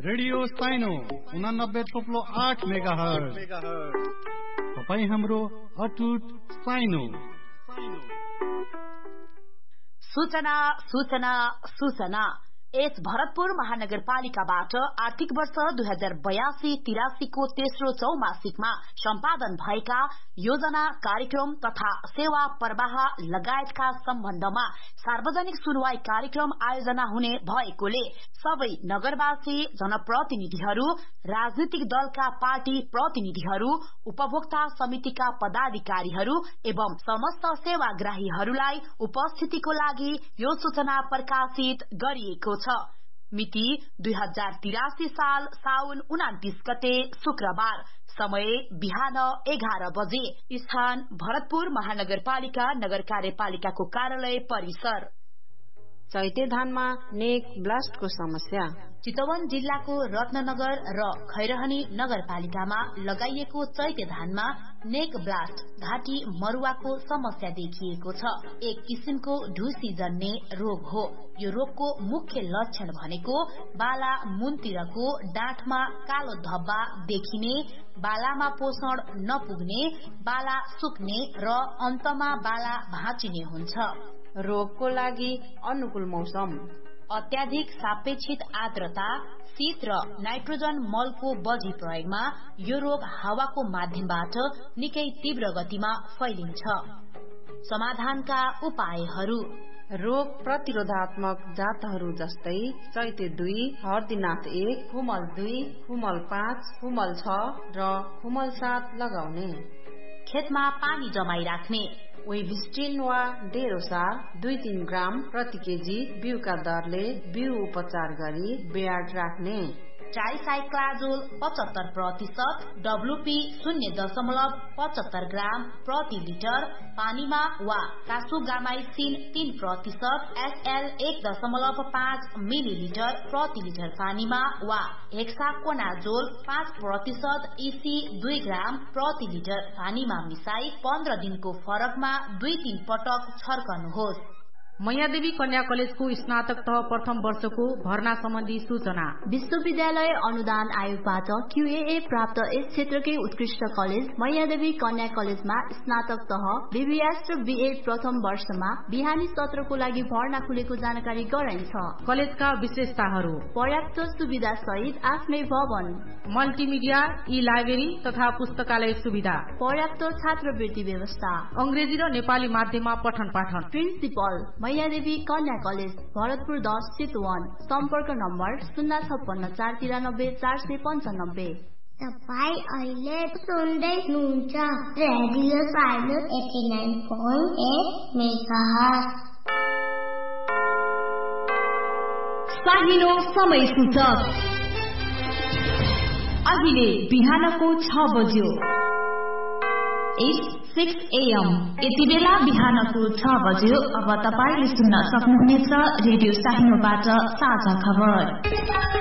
Radio साइनो 89.8 megahertz. तपाईं हाम्रो अटुट साइनो। सूचना सूचना सूचना। यस भरतपुर महानगरपालिकाबाट आर्थिक वर्ष 2082-83 को तेस्रो चौमासिकमा सम्पादन भएका योजना, कार्यक्रम तथा सेवा प्रवाह लगायतका सम्बन्धमा सार्वजनिक सुनवाई कार्यक्रम आयोजना हुने भएकोले सबै नगरवासी, जनप्रतिनिधिहरू, राजनीतिक दलका पार्टी प्रतिनिधिहरू, उपभोक्ता समितिका पदाधिकारीहरू एवं समस्त सेवाग्राहीहरूलाई उपस्थितिको लागि यो सूचना प्रकाशित गरिएको छ। मिति 2083 साल साउन 29 गते शुक्रबार। समय बिहान 11 बजे। स्थान भरतपुर महानगरपालिका नगर कार्यपालिकाको कार्यालय परिसर। चैते धानमा नेक ब्लास्टको समस्या। चितवन जिल्लाको रत्ननगर र खैरहनी नगरपालिकामा लगाइएको चैते धानमा नेक ब्लास्ट घाँटी मरुवाको समस्या देखिएको छ। एक किसिमको ढुसी जन्ने रोग हो। यो रोगको मुख्य लक्षण भनेको बाला मुनतिरको डाँठमा कालो धब्बा देखिने, बालामा पोषण नपुग्ने, बाला सुक्ने र अन्तमा बाला भाँचिने हुन्छ। रोगको लागि अनुकूल मौसम। अत्याधिक सापेक्षित आर्द्रता, शीत र नाइट्रोजन मलको बढी प्रयोगमा यो रोग हावाको माध्यमबाट निकै तीव्र गतिमा फैलिन्छ। समाधानका उपायहरू: रोग प्रतिरोधात्मक जातहरू जस्तै चैते 2, हर्दीनाथ 1, खुमल 2, खुमल 5, खुमल 6 र खुमल 7 लगाउने। खेतमा पानी जमाई राख्ने। वेबिस्टिन वा डेरोसार 2-3 ग्राम प्रति केजी बिउका दरले बिउ उपचार गरी बेयाड राख्ने। ट्राइसाइक्लाजोल 75%, WP 0.75 ग्राम प्रति लिटर पानीमा वा कासुगामाइसिन 3%, SL 1.5 मिलिलिटर प्रति लिटर पानीमा वा हेक्साकोनाजोल 5%, EC 2 ग्राम प्रति लिटर पानीमा मिसाई 15 दिनको फरकमा 2-3 पटक छर्कनुहोस्। मैयादेवी कन्या कलेजको स्नातक तह प्रथम वर्षको भर्ना सम्बन्धी सूचना। विश्वविद्यालय अनुदान आयोगबाट QAA प्राप्त यस क्षेत्रकै उत्कृष्ट कलेज मैयादेवी कन्या कलेजमा स्नातक तह BBS र BA प्रथम वर्षमा बिहानी सत्रको लागि भर्ना खुलेको जानकारी गराइन्छ। कलेजका विशेषताहरू: पर्याप्त सुविधा सहित आफ्नै भवन, मल्टिमिडिया, ई-लाइब्रेरी तथा पुस्तकालय सुविधा, पर्याप्त छात्रवृत्ति व्यवस्था, अंग्रेजी र नेपाली माध्यममा पठन पाठन। प्रिन्सिपल मैयादेवी कन्या कलेज, भरतपुर 10 चितवन। सम्पर्क नम्बर 056 493 495। तपाईं अहिले सुन्दै हुनुहुन्छ रेडियो साइनो 89.8 मेगाहर्ज। साहिनो समय सूचक अहिले बिहानको 6 बज्यो। 6 AM। यति बेला बिहानको 6 बज्यो। अब तपाईले सुन्न सक्नुहुनेछ रेडियो साहिनोबाट साझा खबर।